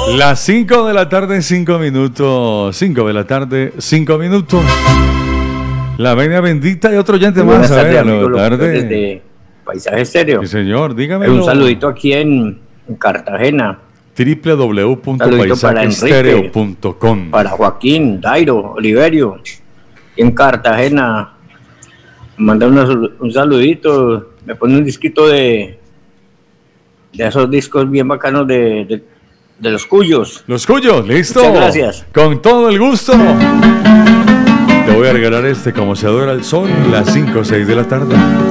Las 5 de la tarde, 5 minutos. 5 de la tarde, 5 minutos. La venia bendita y otro oyente más. A ver, a la tarde. Desde Paisaje Estéreo. Sí, señor, dígame. Un saludito aquí en Cartagena. www.paisajeestereo.com. Para Joaquín, Dairo, Oliverio. En Cartagena. Manda un saludito. Me pone un disquito de esos discos bien bacanos de los Cuyos. Los Cuyos, listo. Muchas gracias. Con todo el gusto. Te voy a regalar este Como se adora el sol, las 5 o 6 de la tarde.